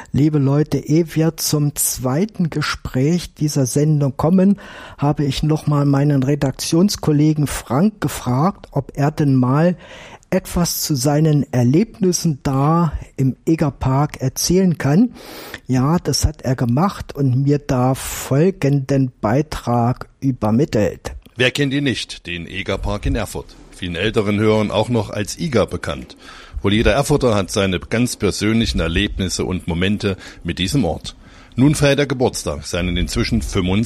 Liebe Leute, ehe wir zum zweiten Gespräch dieser Sendung kommen, habe ich nochmal meinen Redaktionskollegen Frank gefragt, ob er denn mal etwas zu seinen Erlebnissen da im Egerpark erzählen kann. Ja, das hat er gemacht und mir da folgenden Beitrag übermittelt. Wer kennt ihn nicht, den Egerpark in Erfurt? Vielen älteren Hörern auch noch als IGA bekannt. Wohl jeder Erfurter hat seine ganz persönlichen Erlebnisse und Momente mit diesem Ort. Nun feiert er Geburtstag, seinen inzwischen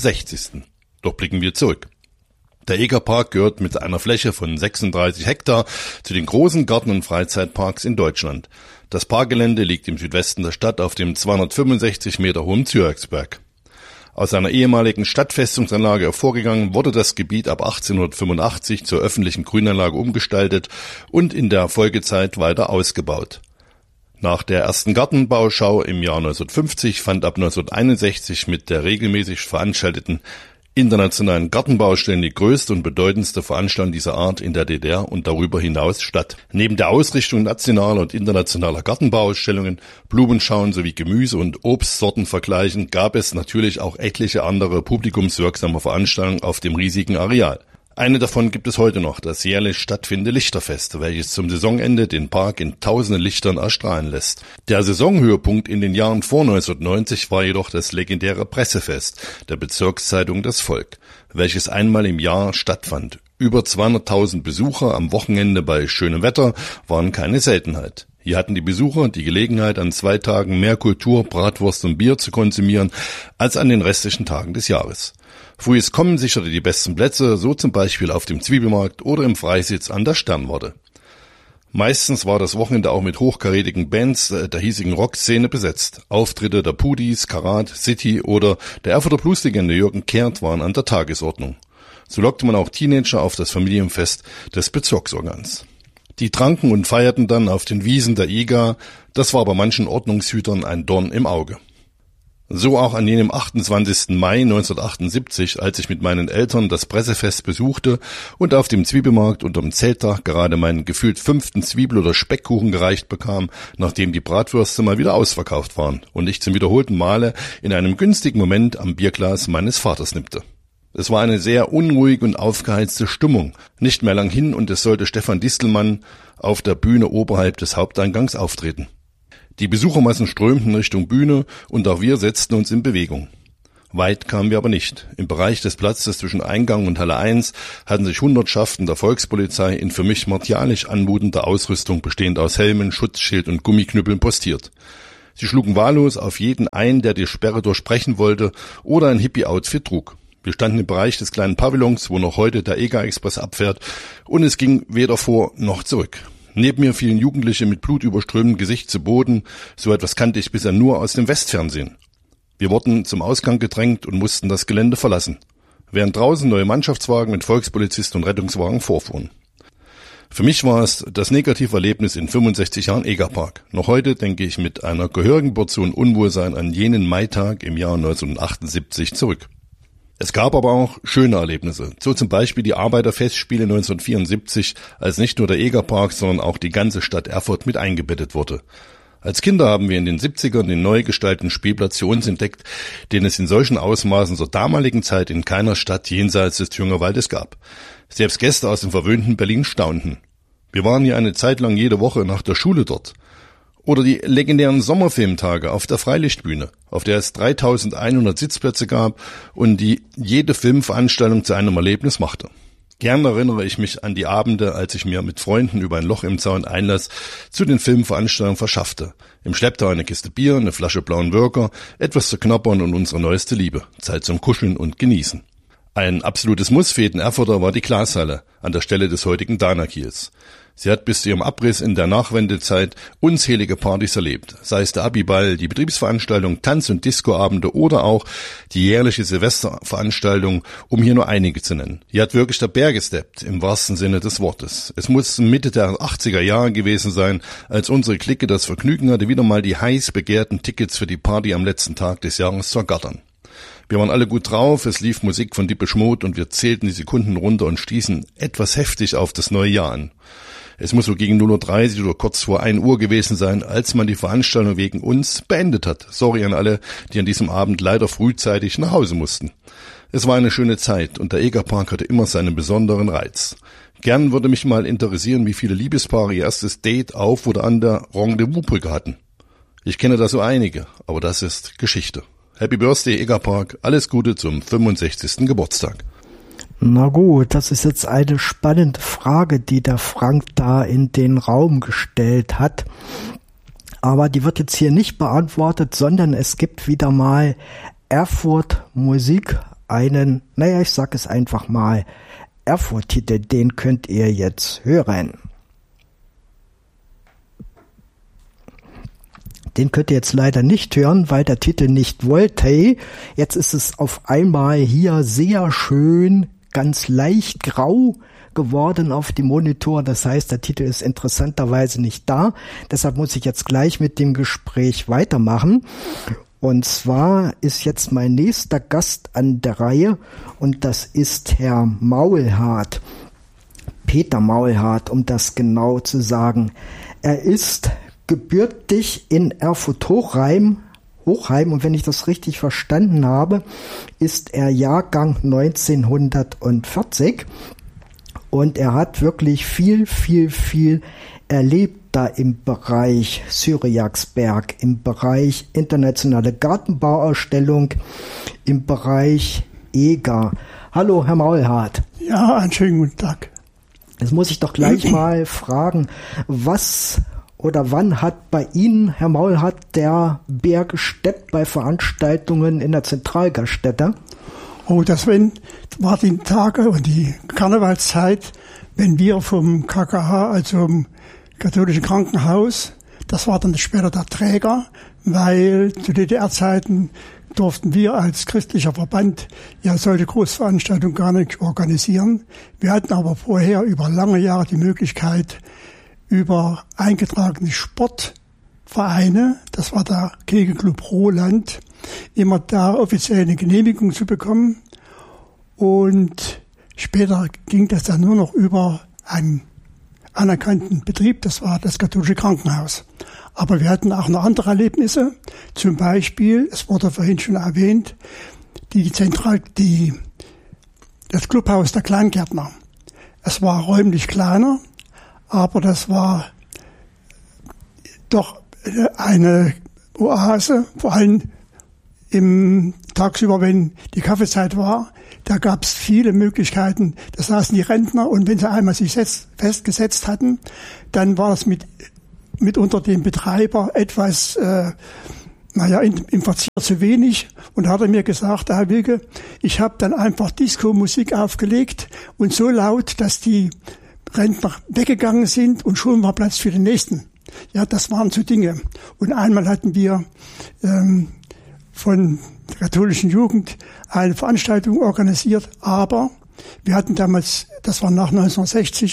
65. Doch blicken wir zurück. Der Egerpark gehört mit einer Fläche von 36 Hektar zu den großen Garten- und Freizeitparks in Deutschland. Das Parkgelände liegt im Südwesten der Stadt auf dem 265 Meter hohen Zürichsberg. Aus einer ehemaligen Stadtfestungsanlage hervorgegangen, wurde das Gebiet ab 1885 zur öffentlichen Grünanlage umgestaltet und in der Folgezeit weiter ausgebaut. Nach der ersten Gartenbauschau im Jahr 1950 fand ab 1961 mit der regelmäßig veranstalteten internationalen Gartenbaustellen die größte und bedeutendste Veranstaltung dieser Art in der DDR und darüber hinaus statt. Neben der Ausrichtung nationaler und internationaler Gartenbauausstellungen, Blumenschauen sowie Gemüse- und Obstsorten vergleichen, gab es natürlich auch etliche andere publikumswirksame Veranstaltungen auf dem riesigen Areal. Eine davon gibt es heute noch, das jährlich stattfindende Lichterfest, welches zum Saisonende den Park in tausenden Lichtern erstrahlen lässt. Der Saisonhöhepunkt in den Jahren vor 1990 war jedoch das legendäre Pressefest der Bezirkszeitung Das Volk, welches einmal im Jahr stattfand. Über 200.000 Besucher am Wochenende bei schönem Wetter waren keine Seltenheit. Hier hatten die Besucher die Gelegenheit, an 2 Tagen mehr Kultur, Bratwurst und Bier zu konsumieren als an den restlichen Tagen des Jahres. Frühes Kommen sicherte die besten Plätze, so zum Beispiel auf dem Zwiebelmarkt oder im Freisitz an der Sternwarte. Meistens war das Wochenende auch mit hochkarätigen Bands der hiesigen Rockszene besetzt. Auftritte der Pudis, Karat, City oder der Erfurter Blueslegende Jürgen Kehrt waren an der Tagesordnung. So lockte man auch Teenager auf das Familienfest des Bezirksorgans. Die tranken und feierten dann auf den Wiesen der IGA, das war bei manchen Ordnungshütern ein Dorn im Auge. So auch an jenem 28. Mai 1978, als ich mit meinen Eltern das Pressefest besuchte und auf dem Zwiebelmarkt unterm Zeltdach gerade meinen gefühlt 5. Zwiebel- oder Speckkuchen gereicht bekam, nachdem die Bratwürste mal wieder ausverkauft waren und ich zum wiederholten Male in einem günstigen Moment am Bierglas meines Vaters nippte. Es war eine sehr unruhige und aufgeheizte Stimmung. Nicht mehr lang hin und es sollte Stefan Distelmann auf der Bühne oberhalb des Haupteingangs auftreten. Die Besuchermassen strömten Richtung Bühne und auch wir setzten uns in Bewegung. Weit kamen wir aber nicht. Im Bereich des Platzes zwischen Eingang und Halle 1 hatten sich Hundertschaften der Volkspolizei in für mich martialisch anmutender Ausrüstung bestehend aus Helmen, Schutzschild und Gummiknüppeln postiert. Sie schlugen wahllos auf jeden ein, der die Sperre durchbrechen wollte oder ein Hippie-Outfit trug. Wir standen im Bereich des kleinen Pavillons, wo noch heute der EGA-Express abfährt, und es ging weder vor noch zurück. Neben mir fielen Jugendliche mit blutüberströmtem Gesicht zu Boden. So etwas kannte ich bisher nur aus dem Westfernsehen. Wir wurden zum Ausgang gedrängt und mussten das Gelände verlassen, während draußen neue Mannschaftswagen mit Volkspolizisten und Rettungswagen vorfuhren. Für mich war es das negative Erlebnis in 65 Jahren Egerpark. Noch heute denke ich mit einer gehörigen Portion Unwohlsein an jenen Maitag im Jahr 1978 zurück. Es gab aber auch schöne Erlebnisse, so zum Beispiel die Arbeiterfestspiele 1974, als nicht nur der Egerpark, sondern auch die ganze Stadt Erfurt mit eingebettet wurde. Als Kinder haben wir in den 70ern den neu gestalteten Spielplatz für uns entdeckt, den es in solchen Ausmaßen zur damaligen Zeit in keiner Stadt jenseits des Thüringer Waldes gab. Selbst Gäste aus dem verwöhnten Berlin staunten. Wir waren hier eine Zeit lang jede Woche nach der Schule dort. Oder die legendären Sommerfilmtage auf der Freilichtbühne, auf der es 3100 Sitzplätze gab und die jede Filmveranstaltung zu einem Erlebnis machte. Gern erinnere ich mich an die Abende, als ich mir mit Freunden über ein Loch im Zaun Einlass zu den Filmveranstaltungen verschaffte. Im Schlepptau eine Kiste Bier, eine Flasche blauen Wölker, etwas zu knabbern und unsere neueste Liebe, Zeit zum Kuscheln und Genießen. Ein absolutes Muss für jeden Erfurter war die Glashalle an der Stelle des heutigen Dana-Kiels. Sie hat bis zu ihrem Abriss in der Nachwendezeit unzählige Partys erlebt, sei es der Abiball, die Betriebsveranstaltung, Tanz- und Discoabende oder auch die jährliche Silvesterveranstaltung, um hier nur einige zu nennen. Hier hat wirklich der Bär gesteppt, im wahrsten Sinne des Wortes. Es muss Mitte der 80er Jahre gewesen sein, als unsere Clique das Vergnügen hatte, wieder mal die heiß begehrten Tickets für die Party am letzten Tag des Jahres zu ergattern. Wir waren alle gut drauf, es lief Musik von Depeche Mode und wir zählten die Sekunden runter und stießen etwas heftig auf das neue Jahr an. Es muss so gegen 0:30 Uhr oder kurz vor 1 Uhr gewesen sein, als man die Veranstaltung wegen uns beendet hat. Sorry an alle, die an diesem Abend leider frühzeitig nach Hause mussten. Es war eine schöne Zeit und der Egerpark hatte immer seinen besonderen Reiz. Gern würde mich mal interessieren, wie viele Liebespaare ihr erstes Date auf oder an der Rendezvous-Brücke hatten. Ich kenne da so einige, aber das ist Geschichte. Happy Birthday Egerpark, alles Gute zum 65. Geburtstag. Na gut, das ist jetzt eine spannende Frage, die der Frank da in den Raum gestellt hat. Aber die wird jetzt hier nicht beantwortet, sondern es gibt wieder mal Erfurt Musik, ich sag es einfach mal, Erfurt-Titel, den könnt ihr jetzt hören. Den könnt ihr jetzt leider nicht hören, weil der Titel nicht wollte. Jetzt ist es auf einmal hier sehr schön, ganz leicht grau geworden auf dem Monitor. Das heißt, der Titel ist interessanterweise nicht da. Deshalb muss ich jetzt gleich mit dem Gespräch weitermachen. Und zwar ist jetzt mein nächster Gast an der Reihe und das ist Herr Maulhardt. Peter Maulhardt, um das genau zu sagen. Er ist gebürtig in Erfurt-Hochheim, und wenn ich das richtig verstanden habe, ist er Jahrgang 1940 und er hat wirklich viel erlebt da im Bereich Syriaksberg, im Bereich internationale Gartenbauausstellung, im Bereich Eger. Hallo, Herr Maulhardt. Ja, einen schönen guten Tag. Jetzt muss ich doch gleich mal fragen, wann hat bei Ihnen, Herr Maulhardt, der Bär gesteppt bei Veranstaltungen in der Zentralgaststätte? Oh, das war die Tage und die Karnevalszeit, wenn wir vom KKH, also vom katholischen Krankenhaus, das war dann später der Träger, weil zu DDR-Zeiten durften wir als christlicher Verband ja solche Großveranstaltungen gar nicht organisieren. Wir hatten aber vorher über lange Jahre die Möglichkeit, über eingetragene Sportvereine, das war der Kegelclub Roland, immer da offiziell eine Genehmigung zu bekommen. Und später ging das dann nur noch über einen anerkannten Betrieb, das war das katholische Krankenhaus. Aber wir hatten auch noch andere Erlebnisse, zum Beispiel, es wurde vorhin schon erwähnt, das Clubhaus der Kleingärtner. Es war räumlich kleiner, aber das war doch eine Oase, vor allem tagsüber, wenn die Kaffeezeit war, da gab es viele Möglichkeiten. Da saßen die Rentner und wenn sie einmal sich festgesetzt hatten, dann war es mitunter dem Betreiber etwas, im Verzehr zu wenig. Und da hat er mir gesagt, Herr Wilke, ich habe dann einfach Disco-Musik aufgelegt und so laut, dass die Rentner weggegangen sind und schon war Platz für den nächsten. Ja, das waren so Dinge. Und einmal hatten wir von der katholischen Jugend eine Veranstaltung organisiert, aber wir hatten damals, das war nach 1960,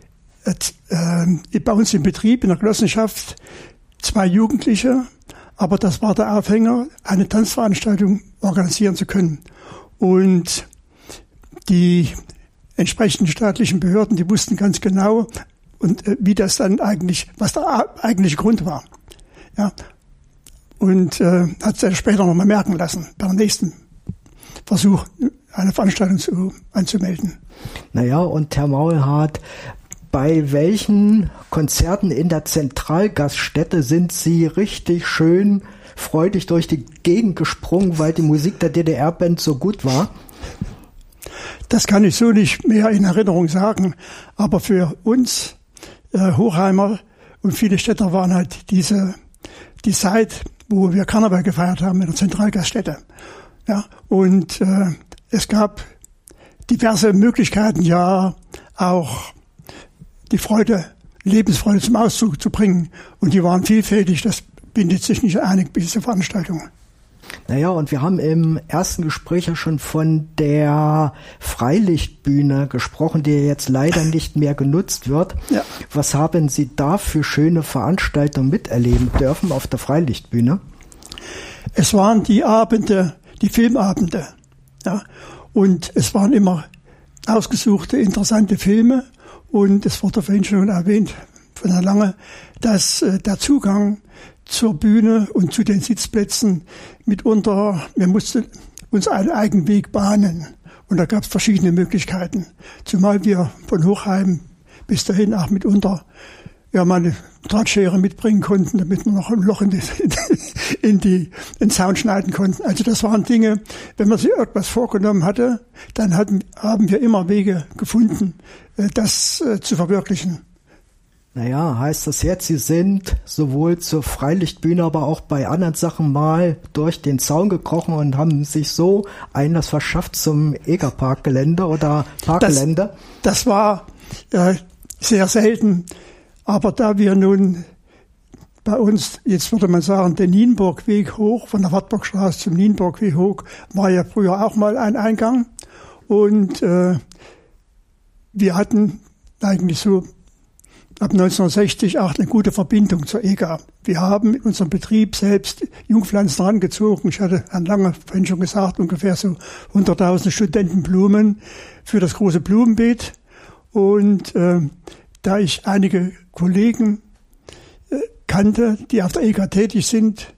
bei uns im Betrieb, in der Genossenschaft, 2 Jugendliche, aber das war der Aufhänger, eine Tanzveranstaltung organisieren zu können. Und die entsprechenden staatlichen Behörden, die wussten ganz genau, und wie das dann was der eigentliche Grund war. Ja. Und hat es später noch mal merken lassen, beim nächsten Versuch, eine Veranstaltung anzumelden. Naja, und Herr Maulhardt, bei welchen Konzerten in der Zentralgaststätte sind Sie richtig schön freudig durch die Gegend gesprungen, weil die Musik der DDR-Band so gut war? Das kann ich so nicht mehr in Erinnerung sagen, aber für uns Hochheimer und viele Städter waren halt die Zeit, wo wir Karneval gefeiert haben in der Zentralgaststätte. Ja, und es gab diverse Möglichkeiten, ja auch die Lebensfreude zum Ausdruck zu bringen. Und die waren vielfältig, das bindet sich nicht einig bei dieser Veranstaltung. Naja, und wir haben im ersten Gespräch ja schon von der Freilichtbühne gesprochen, die jetzt leider nicht mehr genutzt wird. Ja. Was haben Sie da für schöne Veranstaltungen miterleben dürfen auf der Freilichtbühne? Es waren die Filmabende. Ja, und es waren immer ausgesuchte, interessante Filme. Und es wurde vorhin schon erwähnt von Herrn Lange, dass der Zugang zur Bühne und zu den Sitzplätzen mitunter, wir mussten uns einen eigenen Weg bahnen. Und da gab es verschiedene Möglichkeiten. Zumal wir von Hochheim bis dahin auch mitunter mal eine Drahtschere mitbringen konnten, damit wir noch ein Loch in den Zaun schneiden konnten. Also das waren Dinge, wenn man sich etwas vorgenommen hatte, dann haben wir immer Wege gefunden, das zu verwirklichen. Naja, heißt das jetzt, Sie sind sowohl zur Freilichtbühne, aber auch bei anderen Sachen mal durch den Zaun gekrochen und haben sich so Einlass verschafft zum Egerparkgelände oder Parkgelände? Das war sehr selten, aber da wir nun bei uns, jetzt würde man sagen, den Nienburgweg hoch, von der Wartburgstraße zum Nienburgweg hoch, war ja früher auch mal ein Eingang und wir hatten eigentlich so ab 1960 auch eine gute Verbindung zur EGA. Wir haben in unserem Betrieb selbst Jungpflanzen herangezogen. Ich hatte Herrn Lange vorhin schon gesagt, ungefähr so 100.000 Studentenblumen für das große Blumenbeet. Und da ich einige Kollegen kannte, die auf der EGA tätig sind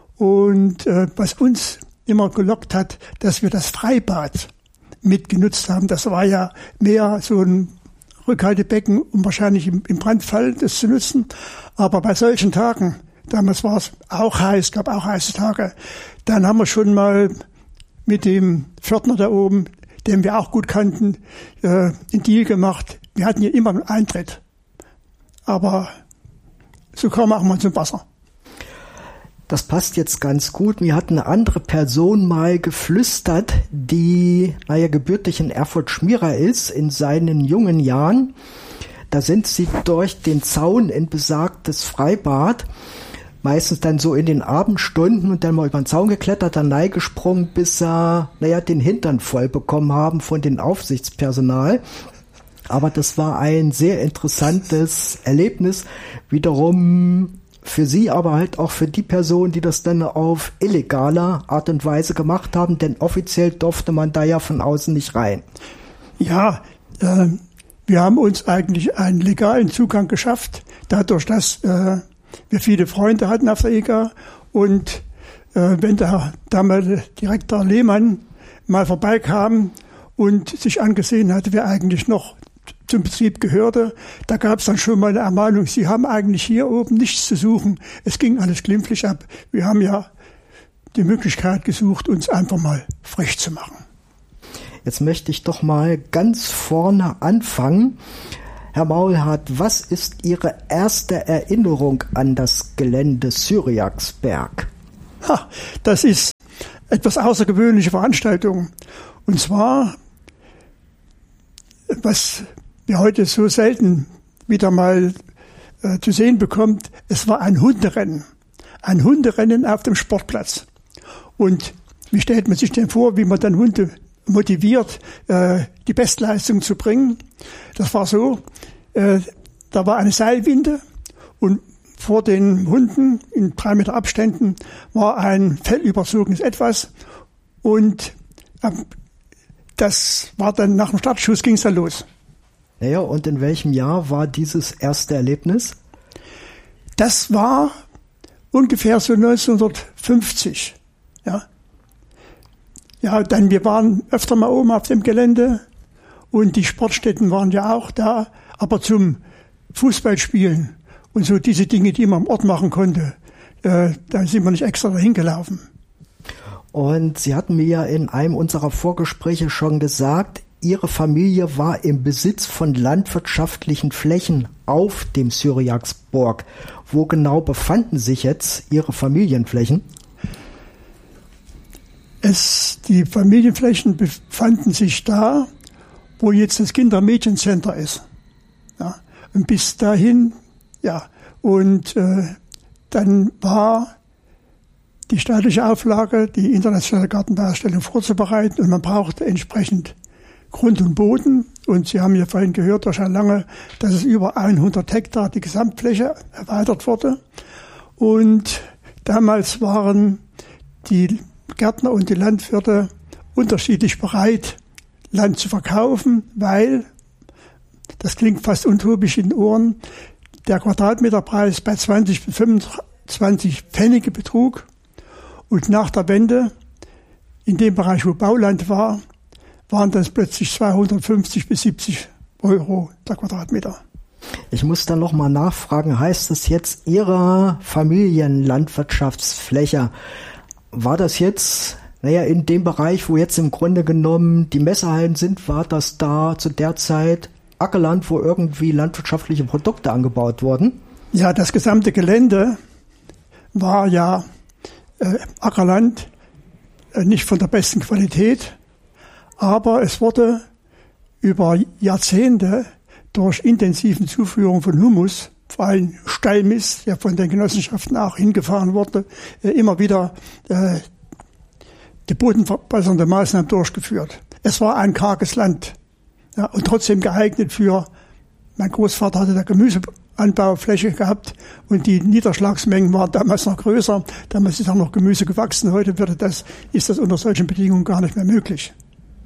und was uns immer gelockt hat, dass wir das Freibad mitgenutzt haben. Das war ja mehr so ein Rückhaltebecken, um wahrscheinlich im Brandfall das zu nutzen. Aber bei solchen Tagen, damals war es auch heiß, gab auch heiße Tage, dann haben wir schon mal mit dem Pförtner da oben, den wir auch gut kannten, einen Deal gemacht. Wir hatten ja immer einen Eintritt. Aber so kam auch mal zum Wasser. Das passt jetzt ganz gut. Mir hat eine andere Person mal geflüstert, die, gebürtig in Erfurt-Schmierer ist, in seinen jungen Jahren. Da sind sie durch den Zaun in besagtes Freibad, meistens dann so in den Abendstunden und dann mal über den Zaun geklettert, dann gesprungen, bis sie, den Hintern voll bekommen haben von dem Aufsichtspersonal. Aber das war ein sehr interessantes Erlebnis. Wiederum für sie, aber halt auch für die Personen, die das dann auf illegale Art und Weise gemacht haben, denn offiziell durfte man da ja von außen nicht rein. Ja, wir haben uns eigentlich einen legalen Zugang geschafft, dadurch, dass wir viele Freunde hatten auf der EGA und wenn der damalige Direktor Lehmann mal vorbeikam und sich angesehen hatte, wer eigentlich noch zum Betrieb gehörte, da gab es dann schon mal eine Ermahnung, Sie haben eigentlich hier oben nichts zu suchen. Es ging alles glimpflich ab. Wir haben ja die Möglichkeit gesucht, uns einfach mal frech zu machen. Jetzt möchte ich doch mal ganz vorne anfangen. Herr Maulhardt, was ist Ihre erste Erinnerung an das Gelände Syriaksberg? Das ist etwas außergewöhnliche Veranstaltung. Und zwar, was wir heute so selten wieder mal zu sehen bekommt, es war ein Hunderennen. Ein Hunderennen auf dem Sportplatz. Und wie stellt man sich denn vor, wie man dann Hunde motiviert, die Bestleistung zu bringen? Das war so, da war eine Seilwinde und vor den Hunden in 3 Meter Abständen war ein fellüberzogenes Etwas und das war dann nach dem Startschuss ging es dann los. Naja, und in welchem Jahr war dieses erste Erlebnis? Das war ungefähr so 1950. Ja, dann wir waren öfter mal oben auf dem Gelände und die Sportstätten waren ja auch da, aber zum Fußballspielen und so diese Dinge, die man am Ort machen konnte, da sind wir nicht extra dahin gelaufen. Und Sie hatten mir ja in einem unserer Vorgespräche schon gesagt, Ihre Familie war im Besitz von landwirtschaftlichen Flächen auf dem Syriaksberg. Wo genau befanden sich jetzt Ihre Familienflächen? Die Familienflächen befanden sich da, wo jetzt das Kinder- und Mädchencenter ist. Ja, und bis dahin, und dann war die staatliche Auflage, die internationale Gartenbauausstellung vorzubereiten und man brauchte entsprechend Grund und Boden. Und Sie haben ja vorhin gehört, durch Herrn Lange, dass es über 100 Hektar die Gesamtfläche erweitert wurde. Und damals waren die Gärtner und die Landwirte unterschiedlich bereit, Land zu verkaufen, weil das klingt fast untypisch in den Ohren, der Quadratmeterpreis bei 20 bis 25 Pfennige betrug und nach der Wende, in dem Bereich, wo Bauland war, waren das plötzlich 250 bis 70 Euro der Quadratmeter. Ich muss dann nochmal nachfragen, heißt das jetzt Ihre Familienlandwirtschaftsfläche, war das jetzt, in dem Bereich, wo jetzt im Grunde genommen die Messehallen sind, war das da zu der Zeit Ackerland, wo irgendwie landwirtschaftliche Produkte angebaut wurden? Ja, das gesamte Gelände war ja Ackerland, nicht von der besten Qualität, aber es wurde über Jahrzehnte durch intensiven Zuführung von Humus, vor allem Stallmist, der von den Genossenschaften auch hingefahren wurde, immer wieder die bodenverbessernde Maßnahmen durchgeführt. Es war ein karges Land, ja, und trotzdem geeignet für, mein Großvater hatte da Gemüseanbaufläche gehabt und die Niederschlagsmengen waren damals noch größer. Damals ist auch noch Gemüse gewachsen. Heute ist das unter solchen Bedingungen gar nicht mehr möglich.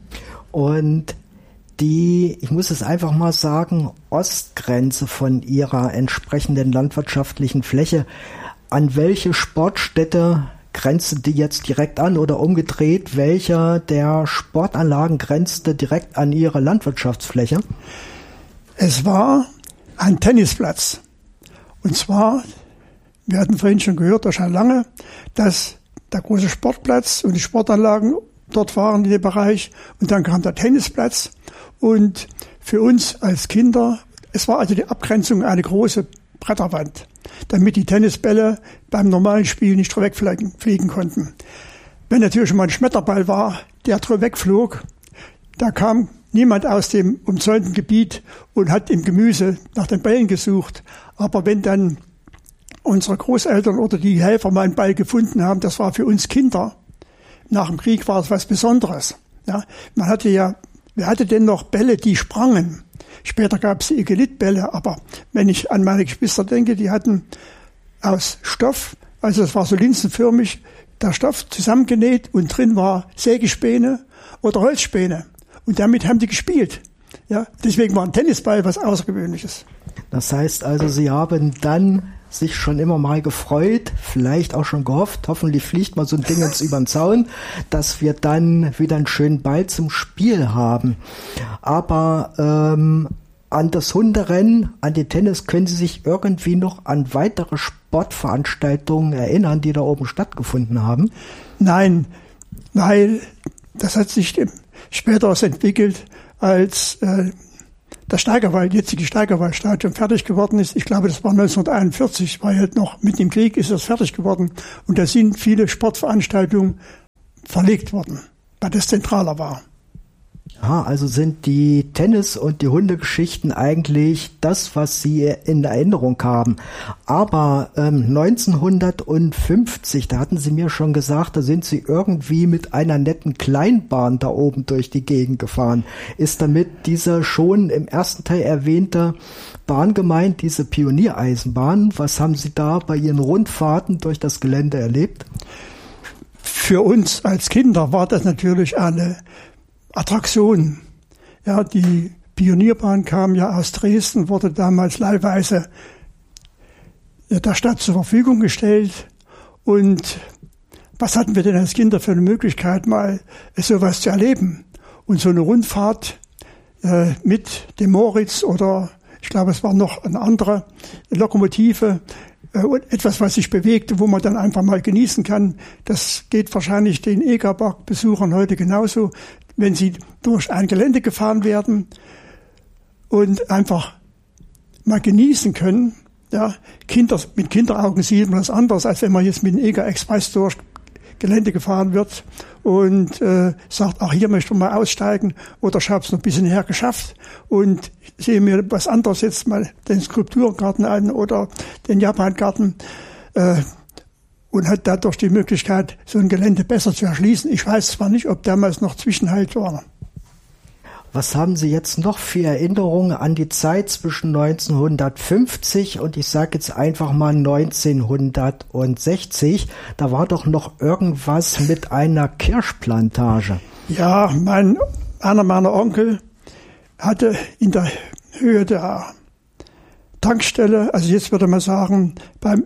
Und ich muss es einfach mal sagen, Ostgrenze von Ihrer entsprechenden landwirtschaftlichen Fläche, an welche Sportstätte grenzte die jetzt direkt an oder umgedreht, welcher der Sportanlagen grenzte direkt an Ihre Landwirtschaftsfläche? Es war ein Tennisplatz. Und zwar, wir hatten vorhin schon gehört, das schon lange, dass der große Sportplatz und die Sportanlagen dort waren in dem Bereich. Und dann kam der Tennisplatz. Und für uns als Kinder, es war also die Abgrenzung eine große Bretterwand, damit die Tennisbälle beim normalen Spiel nicht drüber wegfliegen konnten. Wenn natürlich mal ein Schmetterball war, der drüber wegflog, da kam niemand aus dem umzäunten Gebiet und hat im Gemüse nach den Bällen gesucht. Aber wenn dann unsere Großeltern oder die Helfer mal einen Ball gefunden haben, das war für uns Kinder. Nach dem Krieg war es was Besonderes. Ja, wer hatte denn noch Bälle, die sprangen? Später gab es die Egelitbälle, aber wenn ich an meine Geschwister denke, die hatten aus Stoff, also es war so linsenförmig, der Stoff zusammengenäht und drin war Sägespäne oder Holzspäne. Und damit haben die gespielt. Ja, deswegen war ein Tennisball was Außergewöhnliches. Das heißt also, Sie haben dann sich schon immer mal gefreut, vielleicht auch schon gehofft, hoffentlich fliegt mal so ein Ding jetzt über den Zaun, dass wir dann wieder einen schönen Ball zum Spiel haben. Aber an das Hunderennen, an den Tennis, können Sie sich irgendwie noch an weitere Sportveranstaltungen erinnern, die da oben stattgefunden haben? Nein, weil das hat sich später entwickelt, als das jetzige Steigerwaldstadion fertig geworden ist. Ich glaube, das war 1941, weil halt noch mit dem Krieg ist das fertig geworden. Und da sind viele Sportveranstaltungen verlegt worden, weil das zentraler war. Ja, also sind die Tennis- und die Hundegeschichten eigentlich das, was Sie in Erinnerung haben. Aber 1950, da hatten Sie mir schon gesagt, da sind Sie irgendwie mit einer netten Kleinbahn da oben durch die Gegend gefahren. Ist damit diese schon im ersten Teil erwähnte Bahn gemeint, diese Pioniereisenbahn? Was haben Sie da bei Ihren Rundfahrten durch das Gelände erlebt? Für uns als Kinder war das natürlich eine Attraktion. Ja, die Pionierbahn kam ja aus Dresden, wurde damals leihweise der Stadt zur Verfügung gestellt. Und was hatten wir denn als Kinder für eine Möglichkeit, mal sowas zu erleben? Und so eine Rundfahrt mit dem Moritz oder ich glaube, es war noch eine andere Lokomotive, etwas, was sich bewegt, wo man dann einfach mal genießen kann. Das geht wahrscheinlich den Egerpark-Besuchern heute genauso, wenn sie durch ein Gelände gefahren werden und einfach mal genießen können. Ja, mit Kinderaugen sieht man das anders, als wenn man jetzt mit dem Eger Express durch Gelände gefahren wird und sagt, ach, hier möchte man mal aussteigen oder ich habe es noch ein bisschen her geschafft und sehe mir was anderes jetzt mal den Skulpturengarten an oder den Japangarten und hat dadurch die Möglichkeit, so ein Gelände besser zu erschließen. Ich weiß zwar nicht, ob damals noch Zwischenhalt war. Was haben Sie jetzt noch für Erinnerungen an die Zeit zwischen 1950 und ich sage jetzt einfach mal 1960? Da war doch noch irgendwas mit einer Kirschplantage. Ja, einer meiner Onkel hatte in der Höhe der Tankstelle, also jetzt würde man sagen, beim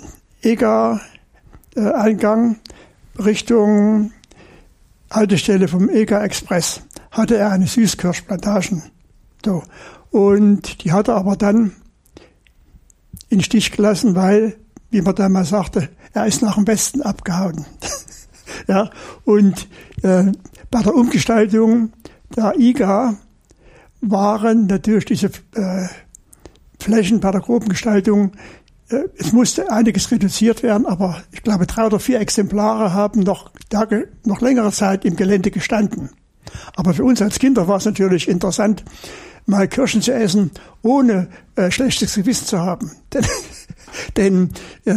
EGA-Eingang Richtung Haltestelle vom EGA-Express hatte er eine Süßkirschplantagen. So. Und die hat er aber dann in den Stich gelassen, weil, wie man damals sagte, er ist nach dem Westen abgehauen. Ja, und bei der Umgestaltung der IGA waren natürlich diese Flächen bei der groben Gestaltung, es musste einiges reduziert werden, aber ich glaube 3 oder 4 Exemplare haben noch längere Zeit im Gelände gestanden. Aber für uns als Kinder war es natürlich interessant, mal Kirschen zu essen, ohne schlechtes Gewissen zu haben. Denn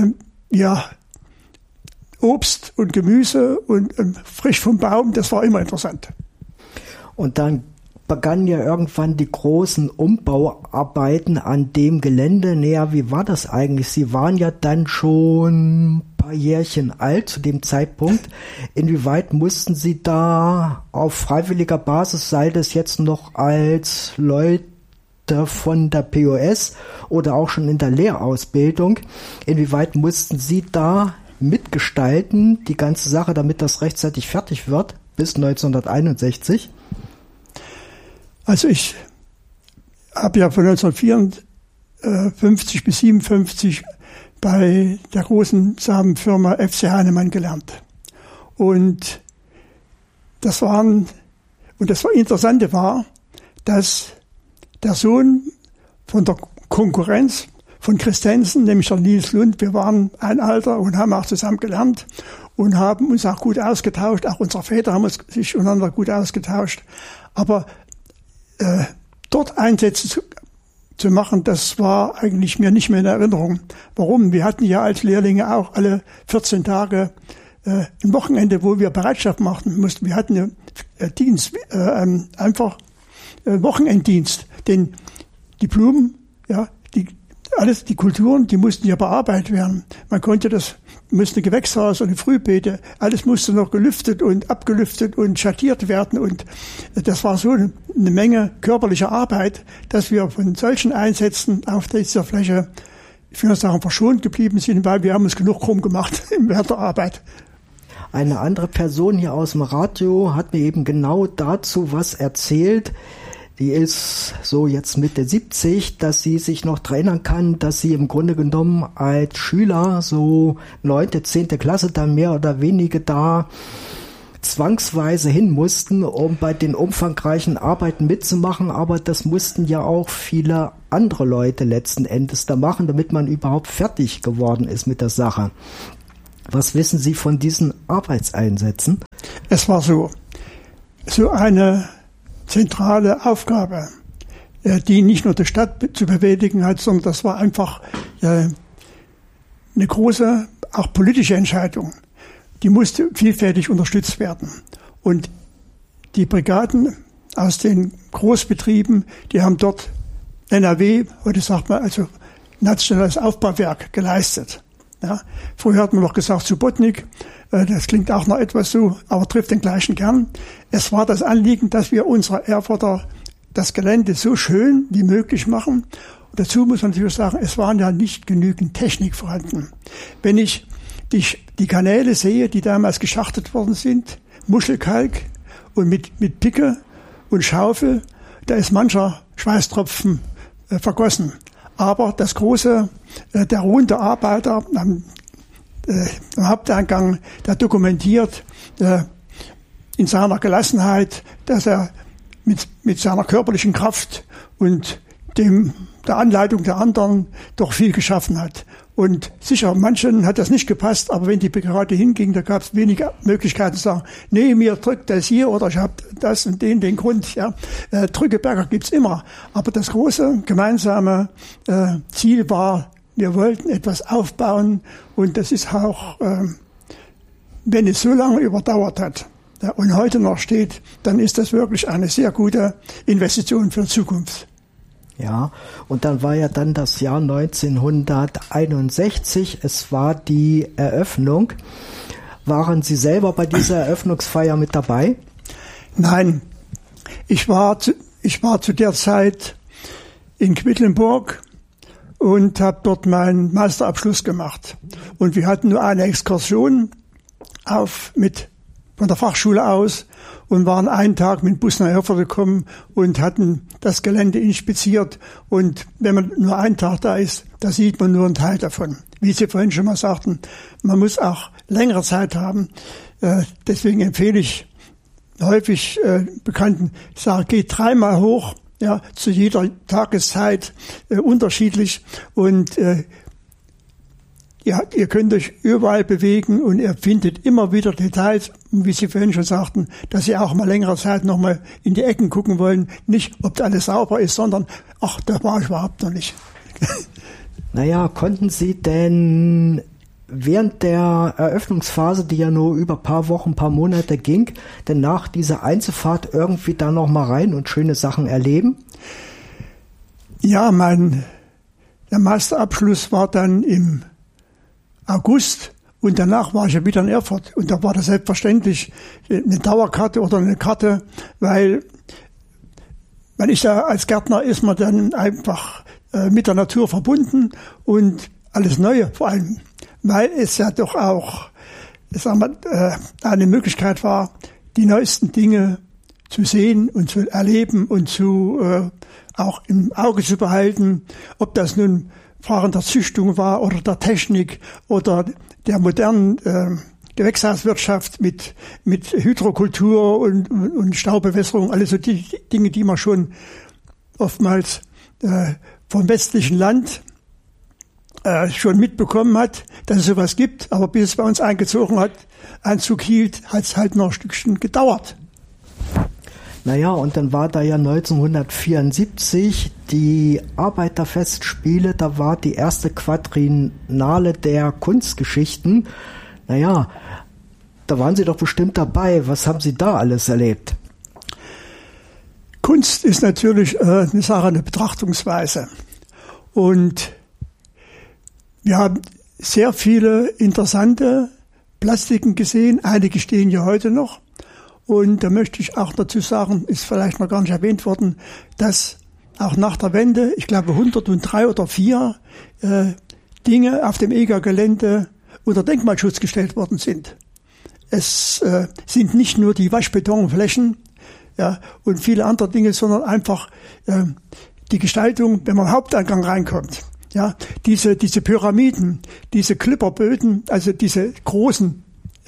Obst und Gemüse und frisch vom Baum, das war immer interessant. Und dann begannen ja irgendwann die großen Umbauarbeiten an dem Gelände. Naja, wie war das eigentlich? Sie waren ja dann schon ein paar Jährchen alt zu dem Zeitpunkt. Inwieweit mussten Sie da auf freiwilliger Basis, sei das jetzt noch als Leute von der POS oder auch schon in der Lehrausbildung, inwieweit mussten Sie da mitgestalten, die ganze Sache, damit das rechtzeitig fertig wird, bis 1961? Also ich habe ja von 1954 bis 1957 bei der großen Samenfirma FC Heinemann gelernt. Und das Interessante war, dass der Sohn von der Konkurrenz von Christensen, nämlich der Nils Lund, wir waren ein Alter und haben auch zusammen gelernt und haben uns auch gut ausgetauscht. Auch unsere Väter haben sich untereinander gut ausgetauscht. Aber dort Einsätze zu machen, das war eigentlich mir nicht mehr in Erinnerung. Warum? Wir hatten ja als Lehrlinge auch alle 14 Tage ein Wochenende, wo wir Bereitschaft machen mussten. Wir hatten ja Dienst, einfach Wochenenddienst. Denn die Blumen, ja, die Kulturen, die mussten ja bearbeitet werden. Man musste Gewächshaus und Frühbeete, alles musste noch gelüftet und abgelüftet und schattiert werden. Und das war so eine Menge körperlicher Arbeit, dass wir von solchen Einsätzen auf dieser Fläche, ich würde sagen, verschont geblieben sind, weil wir haben uns genug krumm gemacht während der Arbeit. Eine andere Person hier aus dem Radio hat mir eben genau dazu was erzählt. Die ist so jetzt Mitte 70, dass sie sich noch erinnern kann, dass sie im Grunde genommen als Schüler so 9., 10. Klasse dann mehr oder weniger da zwangsweise hin mussten, um bei den umfangreichen Arbeiten mitzumachen. Aber das mussten ja auch viele andere Leute letzten Endes da machen, damit man überhaupt fertig geworden ist mit der Sache. Was wissen Sie von diesen Arbeitseinsätzen? Es war so eine zentrale Aufgabe, die nicht nur die Stadt zu bewältigen hat, sondern das war einfach eine große, auch politische Entscheidung. Die musste vielfältig unterstützt werden. Und die Brigaden aus den Großbetrieben, die haben dort NRW, heute sagt man also nationales Aufbauwerk, geleistet. Ja, früher hat man noch gesagt Subotnik, das klingt auch noch etwas so, aber trifft den gleichen Kern. Es war das Anliegen, dass wir unserer Erfurter das Gelände so schön wie möglich machen. Und dazu muss man natürlich sagen, es waren ja nicht genügend Technik vorhanden. Wenn ich die Kanäle sehe, die damals geschachtet worden sind, Muschelkalk und mit Picke und Schaufel, da ist mancher Schweißtropfen vergossen. Aber das große, der ruhende Arbeiter am Haupteingang, der dokumentiert in seiner Gelassenheit, dass er mit seiner körperlichen Kraft und der Anleitung der anderen doch viel geschaffen hat. Und sicher, manchen hat das nicht gepasst, aber wenn die Brigade hinging, da gab es weniger Möglichkeiten zu sagen, nee, mir drückt das hier oder ich habe das und den Grund. Ja. Drückeberger gibt's immer. Aber das große gemeinsame Ziel war, wir wollten etwas aufbauen und das ist auch, wenn es so lange überdauert hat und heute noch steht, dann ist das wirklich eine sehr gute Investition für die Zukunft. Ja, und dann war ja dann das Jahr 1961, es war die Eröffnung. Waren Sie selber bei dieser Eröffnungsfeier mit dabei? Nein, ich war zu der Zeit in Quedlinburg und habe dort meinen Masterabschluss gemacht. Und wir hatten nur eine Exkursion von der Fachschule aus und waren einen Tag mit dem Bus nach Erfurt gekommen und hatten das Gelände inspiziert. Und wenn man nur einen Tag da ist, da sieht man nur einen Teil davon. Wie Sie vorhin schon mal sagten, man muss auch längere Zeit haben. Deswegen empfehle ich häufig Bekannten, ich sage, geht 3-mal hoch, ja, zu jeder Tageszeit unterschiedlich. Und ja, ihr könnt euch überall bewegen und ihr findet immer wieder Details, wie Sie vorhin schon sagten, dass Sie auch mal längere Zeit nochmal in die Ecken gucken wollen. Nicht, ob da alles sauber ist, sondern, ach, da war ich überhaupt noch nicht. Naja, konnten Sie denn während der Eröffnungsphase, die ja nur über ein paar Wochen, ein paar Monate ging, denn nach dieser Einzelfahrt irgendwie da noch mal rein und schöne Sachen erleben? Ja, der Masterabschluss war dann im August und danach war ich ja wieder in Erfurt. Und da war das selbstverständlich eine Dauerkarte oder eine Karte, weil man ist ja als Gärtner ist man dann einfach mit der Natur verbunden und alles Neue vor allem, weil es ja doch auch, sagen wir, eine Möglichkeit war, die neuesten Dinge zu sehen und zu erleben und auch im Auge zu behalten, ob das nun Fragen der Züchtung war oder der Technik oder der modernen Gewächshauswirtschaft mit Hydrokultur und Staubewässerung, alles so die Dinge, die man schon oftmals vom westlichen Land schon mitbekommen hat, dass es sowas gibt, aber bis es bei uns Einzug hielt, hat es halt noch ein Stückchen gedauert. Naja, und dann war da ja 1974 die Arbeiterfestspiele, da war die erste Quadriennale der Kunstgeschichten. Naja, da waren Sie doch bestimmt dabei. Was haben Sie da alles erlebt? Kunst ist natürlich eine Sache, eine Betrachtungsweise. Und wir haben sehr viele interessante Plastiken gesehen. Einige stehen ja heute noch. Und da möchte ich auch dazu sagen, ist vielleicht noch gar nicht erwähnt worden, dass auch nach der Wende, ich glaube 103 oder 4 Dinge auf dem EGA-Gelände unter Denkmalschutz gestellt worden sind. Es sind nicht nur die Waschbetonflächen, ja, und viele andere Dinge, sondern einfach die Gestaltung, wenn man am Haupteingang reinkommt. Ja, diese Pyramiden, diese Klipperböden, also diese großen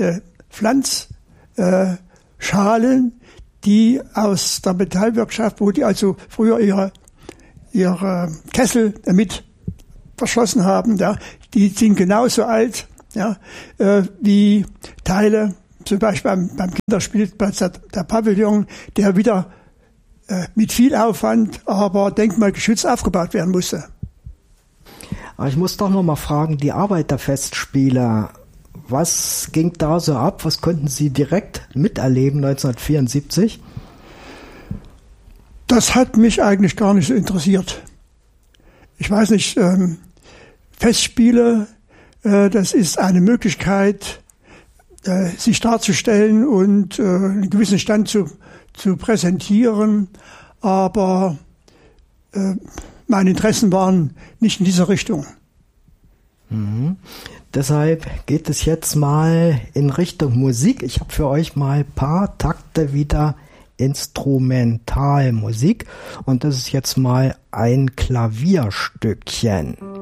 Schalen, die aus der Metallwirtschaft, wo die also früher ihre Kessel damit verschlossen haben, ja, die sind genauso alt, ja, wie Teile, zum Beispiel beim Kinderspielplatz der Pavillon, der wieder mit viel Aufwand, aber denkmalgeschützt aufgebaut werden musste. Aber ich muss doch noch mal fragen, die Arbeiterfestspiele, was ging da so ab? Was konnten Sie direkt miterleben 1974? Das hat mich eigentlich gar nicht so interessiert. Ich weiß nicht, Festspiele, das ist eine Möglichkeit, sich darzustellen und einen gewissen Stand zu präsentieren, aber meine Interessen waren nicht in dieser Richtung. Mhm. Deshalb geht es jetzt mal in Richtung Musik. Ich habe für euch mal ein paar Takte wieder Instrumentalmusik und das ist jetzt mal ein Klavierstückchen.